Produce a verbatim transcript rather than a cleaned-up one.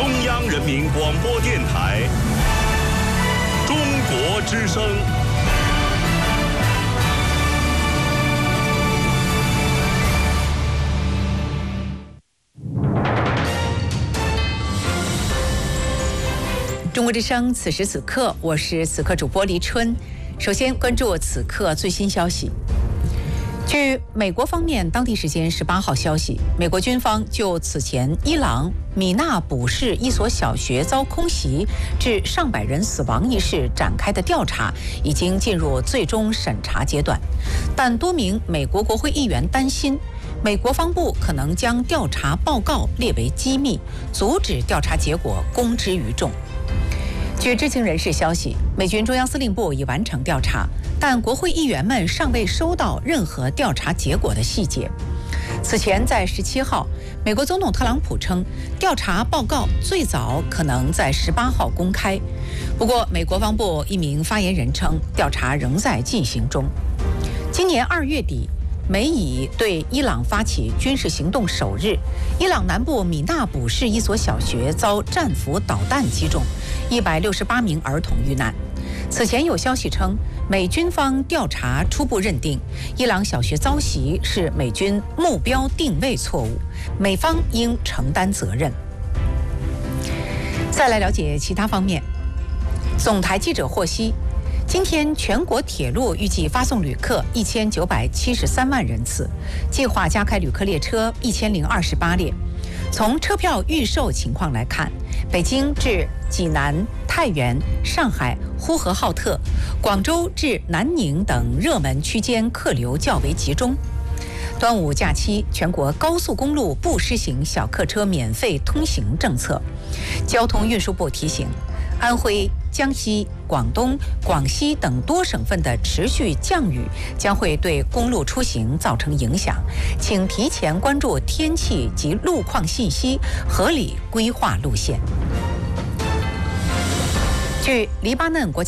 中央人民广播电台中国之声。 中国之声，此时此刻，我是此刻主播黎春。首先关注此刻最新消息。据美国方面当地时间十八号消息，美国军方就此前伊朗米纳卜市一所小学遭空袭致上百人死亡一事展开的调查已经进入最终审查阶段，但多名美国国会议员担心，美国方部可能将调查报告列为机密，阻止调查结果公之于众。据知情人士消息，美军中央司令部已完成调查，但国会议员们尚未收到任何调查结果的细节。此前在十七号，美国总统特朗普称，调查报告最早可能在十八号公开。不过，美国防部一名发言人称，调查仍在进行中。今年二月底，美以对伊朗发起军事行动首日，伊朗南部米纳卜市一所小学遭战斧导弹击中，一百六十八名儿童遇难。此前有消息称，美军方调查初步认定，伊朗小学遭袭是美军目标定位错误，美方应承担责任。再来了解其他方面。总台记者获悉，今天全国铁路预计发送旅客一千九百七十三万人次，计划加开旅客列车一千零二十八列。从车票预售情况来看，北京至济南、太原、上海、呼和浩特、广州至南宁等热门区间客流较为集中。端午假期，全国高速公路不施行小客车免费通行政策。交通运输部提醒，安徽、江西、广东、广西等多省份的持续降雨将会对公路出行造成影响，请提前关注天气及路况信息，合理规划路线。据黎巴嫩国家